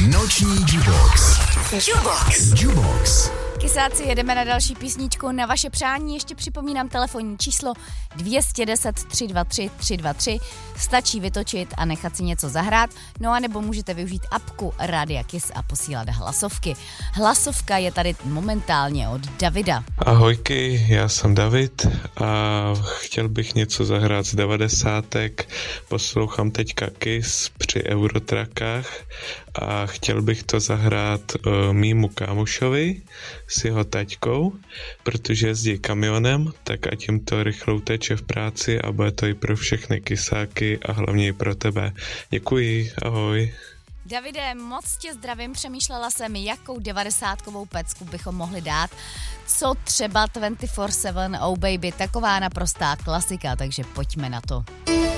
Noční Jubox. Jubox. Kysáci, jedeme na další písničku. Na vaše přání ještě připomínám telefonní číslo 210 323 323. Stačí vytočit a nechat si něco zahrát, no a nebo můžete využít apku Rádia Kiss a posílat hlasovky. Hlasovka je tady momentálně od Davida. Ahojky, já jsem David a chtěl bych něco zahrát z 90. Poslouchám teďka Kiss při Eurotrakách a chtěl bych to zahrát mýmu kámošovi s jeho taťkou, protože jezdí kamionem, tak ať jim to rychle uteče v práci a bude to i pro všechny kysáky a hlavně i pro tebe. Děkuji, ahoj. Davide, moc tě zdravím, přemýšlela jsem, jakou 90kovou pecku bychom mohli dát. Co třeba 24/7 Oh Baby, taková naprostá klasika, takže pojďme na to.